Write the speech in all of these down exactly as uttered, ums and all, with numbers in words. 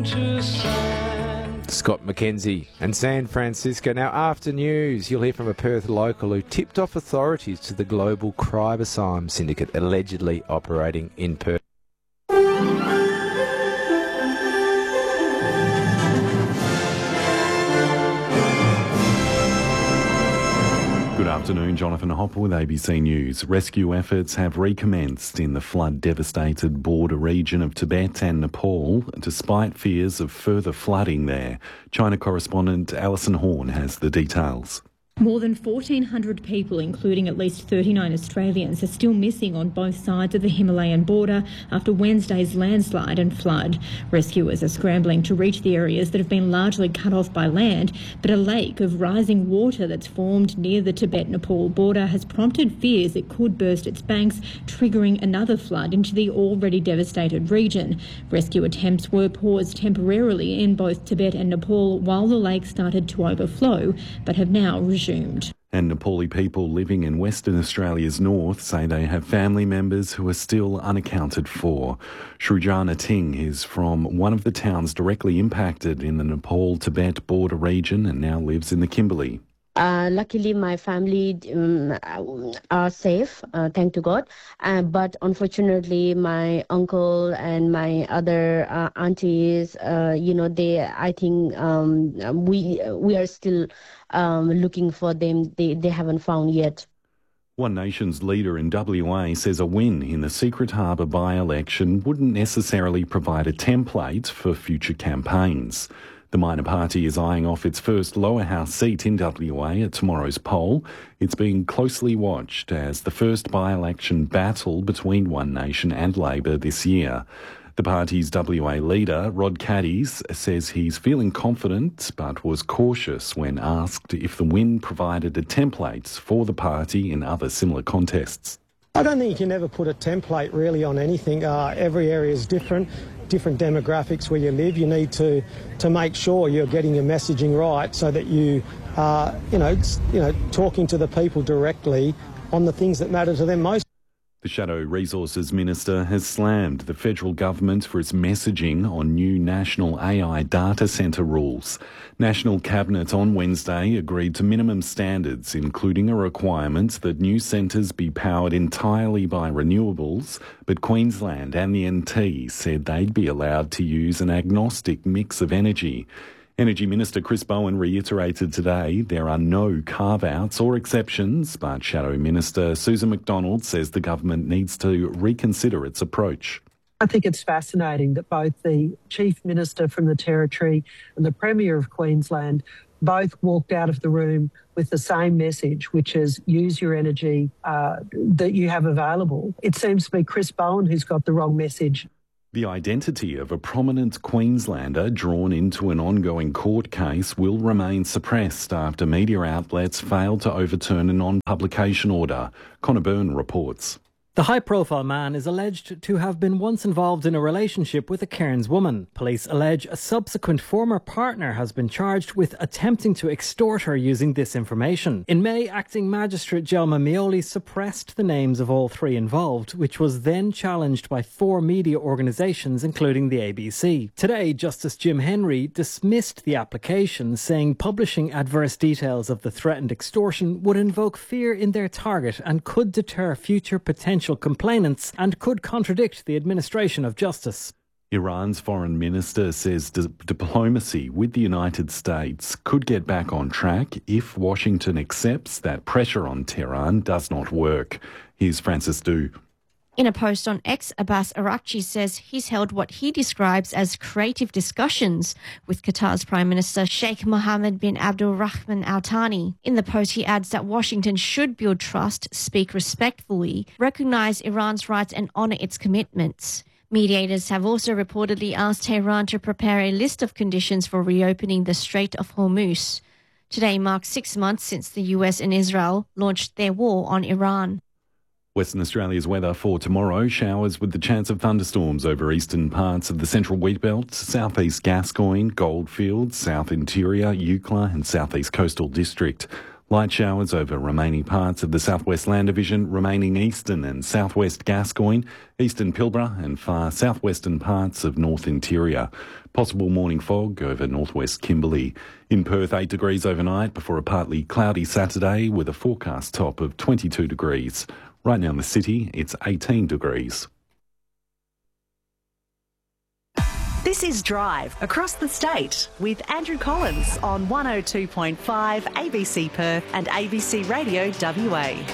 to San... Scott McKenzie and San Francisco. Now, after news, you'll hear from a Perth local who tipped off authorities to the global crime syndicate allegedly operating in Perth. Good afternoon, Jonathan Hopper with A B C News. Rescue efforts have recommenced in the flood-devastated border region of Tibet and Nepal, despite fears of further flooding there. China correspondent Alison Horn has the details. More than fourteen hundred people, including at least thirty-nine Australians, are still missing on both sides of the Himalayan border after Wednesday's landslide and flood. Rescuers are scrambling to reach the areas that have been largely cut off by land, but a lake of rising water that's formed near the Tibet-Nepal border has prompted fears it could burst its banks, triggering another flood into the already devastated region. Rescue attempts were paused temporarily in both Tibet and Nepal while the lake started to overflow, but have now resumed. And Nepali people living in Western Australia's north say they have family members who are still unaccounted for. Shrujana Ting is from one of the towns directly impacted in the Nepal-Tibet border region and now lives in the Kimberley. Uh, luckily, my family um, are safe, uh, thank to God. Uh, but unfortunately, my uncle and my other uh, aunties, uh, you know, they, I think um, we we are still um, looking for them. They they haven't found yet. One Nation's leader in W A says a win in the Secret Harbour by-election wouldn't necessarily provide a template for future campaigns. The minor party is eyeing off its first lower house seat in W A at tomorrow's poll. It's being closely watched as the first by-election battle between One Nation and Labor this year. The party's W A leader, Rod Caddies, says he's feeling confident but was cautious when asked if the win provided a template for the party in other similar contests. I don't think you can ever put a template really on anything. Uh, every area is different, different demographics where you live. You need to to make sure you're getting your messaging right so that you, uh, you know, you know, talking to the people directly on the things that matter to them most. The Shadow Resources Minister has slammed the federal government for its messaging on new national A I data centre rules. National Cabinet on Wednesday agreed to minimum standards, including a requirement that new centres be powered entirely by renewables, but Queensland and the N T said they'd be allowed to use an agnostic mix of energy. Energy Minister Chris Bowen reiterated today there are no carve-outs or exceptions, but Shadow Minister Susan McDonald says the government needs to reconsider its approach. I think it's fascinating that both the Chief Minister from the Territory and the Premier of Queensland both walked out of the room with the same message, which is use your energy uh, that you have available. It seems to be Chris Bowen who's got the wrong message. The identity of a prominent Queenslander drawn into an ongoing court case will remain suppressed after media outlets failed to overturn a non-publication order. Connor Byrne reports. The high-profile man is alleged to have been once involved in a relationship with a Cairns woman. Police allege a subsequent former partner has been charged with attempting to extort her using this information. In May, Acting Magistrate Jelma Mioli suppressed the names of all three involved, which was then challenged by four media organisations, including the A B C. Today, Justice Jim Henry dismissed the application, saying publishing adverse details of the threatened extortion would invoke fear in their target and could deter future potential complainants and could contradict the administration of justice. Iran's foreign minister says di- diplomacy with the United States could get back on track if Washington accepts that pressure on Tehran does not work. Here's Francis Du. In a post on X, Abbas Araghchi says he's held what he describes as creative discussions with Qatar's Prime Minister Sheikh Mohammed bin Abdul Rahman Al Thani. In the post, he adds that Washington should build trust, speak respectfully, recognise Iran's rights and honour its commitments. Mediators have also reportedly asked Tehran to prepare a list of conditions for reopening the Strait of Hormuz. Today marks six months since the U S and Israel launched their war on Iran. Western Australia's weather for tomorrow. Showers with the chance of thunderstorms over eastern parts of the central wheatbelt, southeast Gascoyne, Goldfields, south interior, Eucla and southeast coastal district. Light showers over remaining parts of the southwest land division, remaining eastern and southwest Gascoyne, eastern Pilbara and far southwestern parts of north interior. Possible morning fog over northwest Kimberley. In Perth, eight degrees overnight before a partly cloudy Saturday with a forecast top of twenty-two degrees. Right now in the city, it's eighteen degrees. This is Drive across the state with Andrew Collins on one oh two point five A B C Perth and A B C Radio W A.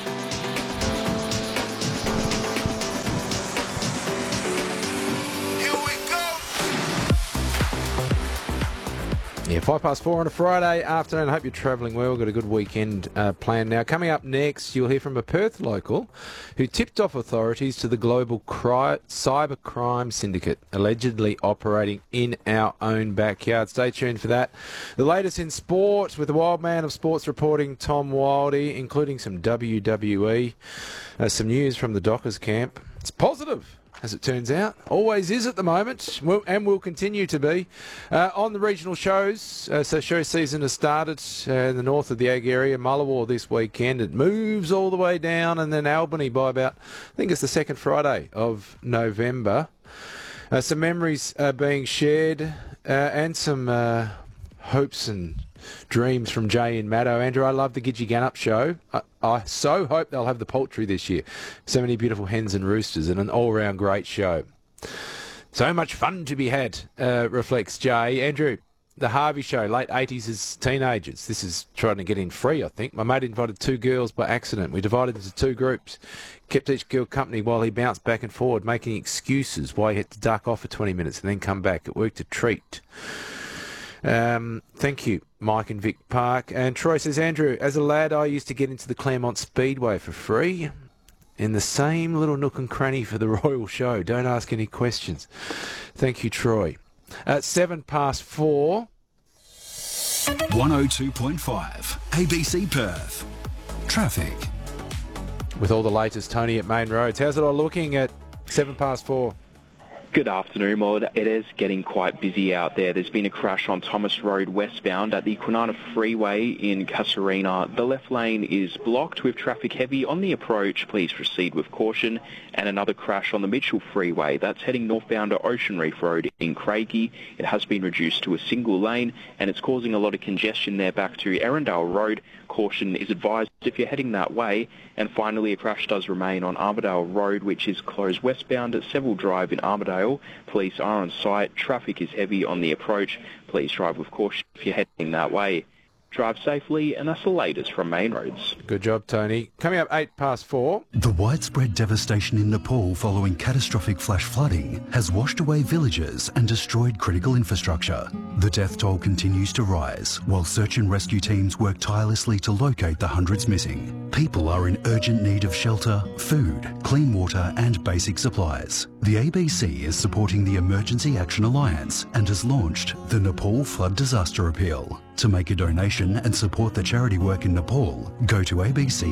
Yeah, five past four on a Friday afternoon. I hope you're travelling well. Got a good weekend uh, planned now. Coming up next, you'll hear from a Perth local who tipped off authorities to the global cri- cyber crime syndicate allegedly operating in our own backyard. Stay tuned for that. The latest in sport with the wild man of sports reporting, Tom Wildey, including some W W E. Uh, some news from the Dockers camp. It's positive, as it turns out. Always is at the moment, and will continue to be. Uh, on the regional shows, uh, so show season has started uh, in the north of the Ag area, Mullawar this weekend. It moves all the way down, and then Albany by about, I think it's the second Friday of November. Uh, some memories are being shared, uh, and some uh, hopes and dreams from Jay and Maddo. Andrew, I love the Gidgee Gannup show. I, I so hope they'll have the poultry this year. So many beautiful hens and roosters and an all-round great show. So much fun to be had, uh, reflects Jay. Andrew, the Harvey show, late eighties as teenagers. This is trying to get in free, I think. My mate invited two girls by accident. We divided into two groups, kept each girl company while he bounced back and forward, making excuses why he had to duck off for twenty minutes and then come back. It worked a treat. Um, thank you, Mike and Vic Park. And Troy says, Andrew, as a lad, I used to get into the Claremont Speedway for free in the same little nook and cranny for the Royal Show. Don't ask any questions. Thank you, Troy. At seven past four. one oh two point five A B C Perth. Traffic. With all the latest, Tony at Main Roads. How's it all looking at seven past four? Good afternoon, Maud. It is getting quite busy out there. There's been a crash on Thomas Road westbound at the Kwinana Freeway in Casuarina. The left lane is blocked with traffic heavy on the approach. Please proceed with caution. And another crash on the Mitchell Freeway. That's heading northbound to Ocean Reef Road in Craigie. It has been reduced to a single lane and it's causing a lot of congestion there back to Erindale Road. Caution is advised if you're heading that way. And finally, a crash does remain on Armidale Road, which is closed westbound at Seville Drive in Armidale. Police are on site. Traffic is heavy on the approach. Please drive with caution if you're heading that way. Drive safely, and that's the latest from Main Roads. Good job, Tony. Coming up eight past four. The widespread devastation in Nepal following catastrophic flash flooding has washed away villages and destroyed critical infrastructure. The death toll continues to rise while search and rescue teams work tirelessly to locate the hundreds missing. People are in urgent need of shelter, food, clean water and basic supplies. The A B C is supporting the Emergency Action Alliance and has launched the Nepal Flood Disaster Appeal. To make a donation and support the charity work in Nepal, go to A B C